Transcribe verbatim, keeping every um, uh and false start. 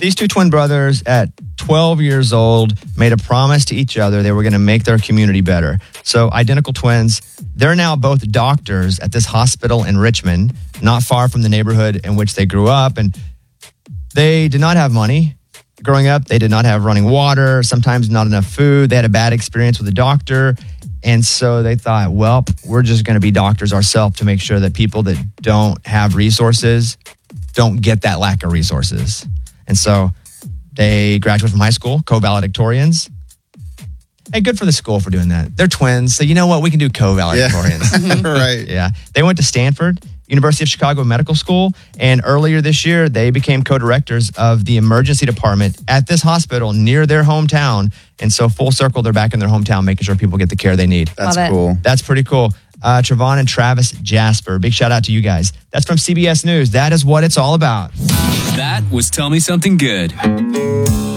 These two twin brothers at twelve years old made a promise to each other they were going to make their community better. So identical twins, they're now both doctors at this hospital in Richmond, not far from the neighborhood in which they grew up. And they did not have money. Growing up, they did not have running water, sometimes not enough food. They had a bad experience with a doctor. And so they thought, well, we're just going to be doctors ourselves to make sure that people that don't have resources don't get that lack of resources. And so they graduated from high school, co-valedictorians. Hey, good for the school for doing that. They're twins, so you know what? We can do co-valedictorians. Yeah. Right. Yeah. They went to Stanford, University of Chicago Medical School, and earlier this year, they became co-directors of the emergency department at this hospital near their hometown. And so full circle, they're back in their hometown, making sure people get the care they need. That's Love it. cool. That's pretty cool. Uh, Trevon and Travis Jasper, big shout out to you guys. That's from C B S News. That is what it's all about. That was Tell Me Something Good.